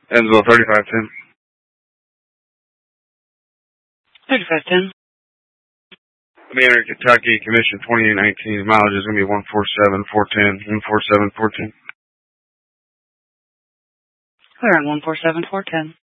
Evansville 3510. 3510. Banner, Kentucky, Commission 2819. Mileage is going to be 147,410. 147,410. Clear on 147,410.